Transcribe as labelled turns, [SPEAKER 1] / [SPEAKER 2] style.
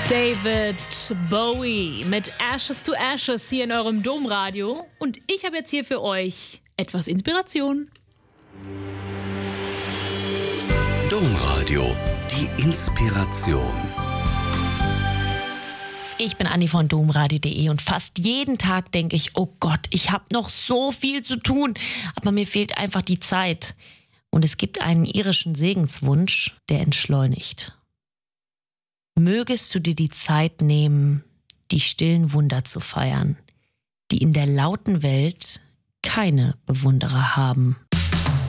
[SPEAKER 1] David Bowie mit Ashes to Ashes hier in eurem Domradio. Und ich habe jetzt hier für euch etwas Inspiration.
[SPEAKER 2] Domradio, die Inspiration.
[SPEAKER 3] Ich bin Anni von domradio.de und fast jeden Tag denke ich, oh Gott, ich habe noch so viel zu tun, aber mir fehlt einfach die Zeit. Und es gibt einen irischen Segenswunsch, der entschleunigt. Mögest du dir die Zeit nehmen, die stillen Wunder zu feiern, die in der lauten Welt keine Bewunderer haben.